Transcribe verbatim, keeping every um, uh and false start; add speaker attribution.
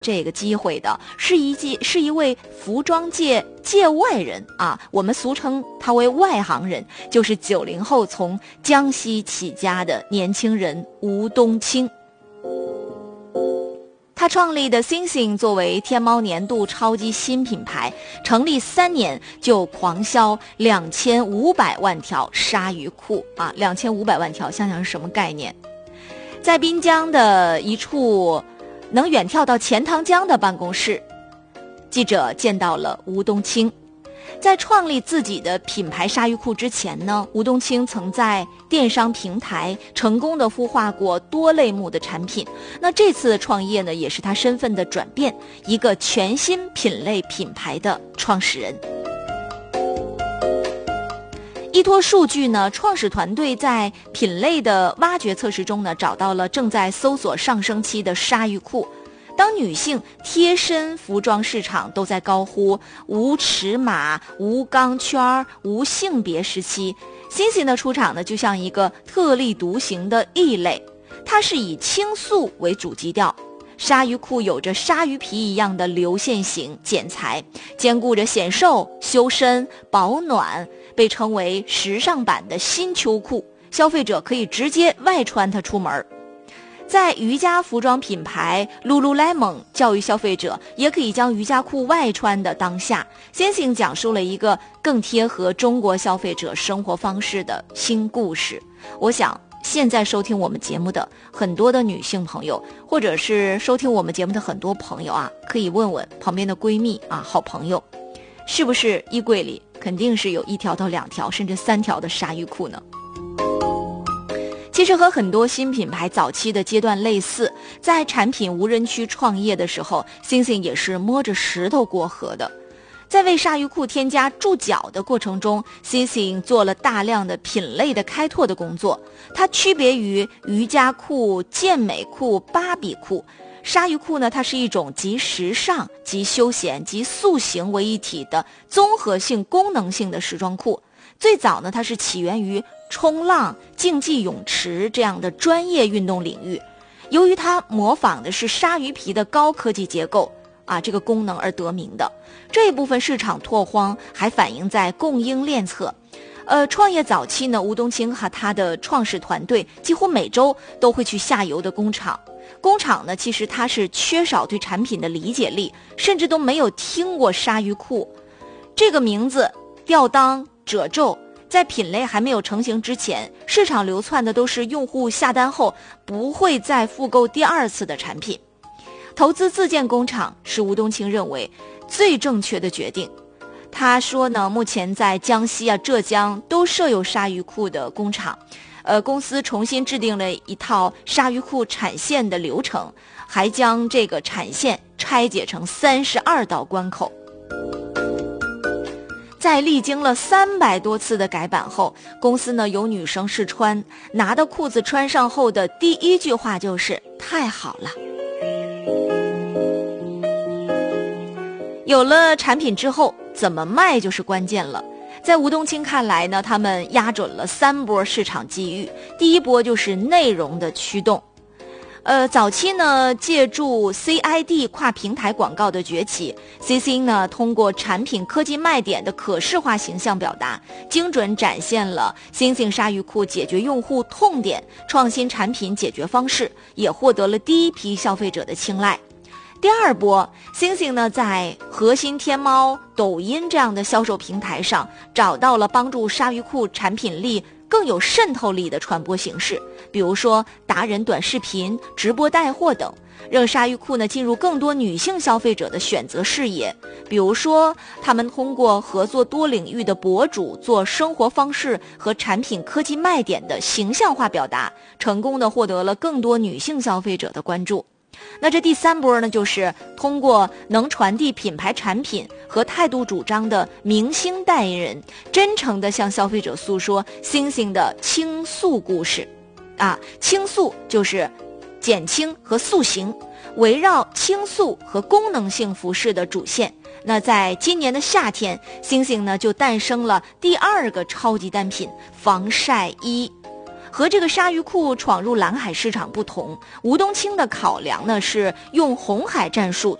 Speaker 1: 这个机会的，是一季是一位服装界界外人啊，我们俗称他为外行人，就是九零后从江西起家的年轻人吴冬青。他创立的 Sing 作为天猫年度超级新品牌，成立三年就狂销两千五百万条鲨鱼裤啊，两千五百万条，想想是什么概念？在滨江的一处能远眺到钱塘江的办公室，记者见到了吴冬青。在创立自己的品牌鲨鱼裤之前呢，吴冬青曾在电商平台成功的孵化过多类目的产品。那这次创业呢，也是他身份的转变，一个全新品类品牌的创始人。依托数据呢，创始团队在品类的挖掘测试中呢，找到了正在搜索上升期的鲨鱼裤。当女性贴身服装市场都在高呼无尺码、无钢圈、无性别时期，新型的出场呢，就像一个特立独行的异类。它是以轻塑为主基调，鲨鱼裤有着鲨鱼皮一样的流线型剪裁，兼顾着显瘦、修身、保暖，被称为时尚版的新秋裤，消费者可以直接外穿它出门。在瑜伽服装品牌 Lululemon 教育消费者也可以将瑜伽裤外穿的当下，先行讲述了一个更贴合中国消费者生活方式的新故事。我想现在收听我们节目的很多的女性朋友，或者是收听我们节目的很多朋友啊，可以问问旁边的闺蜜啊、好朋友，是不是衣柜里肯定是有一条到两条甚至三条的鲨鱼裤呢？其实和很多新品牌早期的阶段类似，在产品无人区创业的时候，星星也是摸着石头过河的。在为鲨鱼裤添加注脚的过程中，星星做了大量的品类的开拓的工作。它区别于瑜伽裤、健美裤、芭比裤，鲨鱼裤呢，它是一种集时尚、集休闲、集塑形为一体的综合性功能性的时装裤。最早呢，它是起源于冲浪、竞技泳池这样的专业运动领域。由于它模仿的是鲨鱼皮的高科技结构啊，这个功能而得名的。这一部分市场拓荒还反映在供应链侧。呃，创业早期呢，吴冬青和他的创始团队几乎每周都会去下游的工厂。工厂呢，其实它是缺少对产品的理解力，甚至都没有听过鲨鱼裤这个名字。吊裆、褶皱在品类还没有成型之前，市场流窜的都是用户下单后不会再复购第二次的产品。投资自建工厂是吴冬青认为最正确的决定。他说呢，目前在江西啊、浙江都设有鲨鱼裤的工厂，呃，公司重新制定了一套鲨鱼裤产线的流程，还将这个产线拆解成三十二道关口。在历经了三百多次的改版后，公司呢有女生试穿，拿到裤子穿上后的第一句话就是太好了。有了产品之后，怎么卖就是关键了。在吴冬青看来呢，他们压准了三波市场机遇。第一波就是内容的驱动。呃，早期呢，借助 C I D 跨平台广告的崛起 ，C C 呢通过产品科技卖点的可视化形象表达，精准展现了星星鲨鱼裤解决用户痛点、创新产品解决方式，也获得了第一批消费者的青睐。第二波，星星呢在核心天猫、抖音这样的销售平台上，找到了帮助鲨鱼裤产品力更有渗透力的传播形式，比如说达人短视频、直播带货等，让鲨鱼裤呢进入更多女性消费者的选择视野。比如说，他们通过合作多领域的博主做生活方式和产品科技卖点的形象化表达，成功的获得了更多女性消费者的关注。那这第三波呢，就是通过能传递品牌产品和态度主张的明星代言人，真诚地向消费者诉说星星的轻塑故事。啊，轻塑就是减轻和塑形，围绕轻塑和功能性服饰的主线。那在今年的夏天，星星呢就诞生了第二个超级单品防晒衣。 和这个鲨鱼裤闯入蓝海市场不同，吴东青的考量呢是用红海战术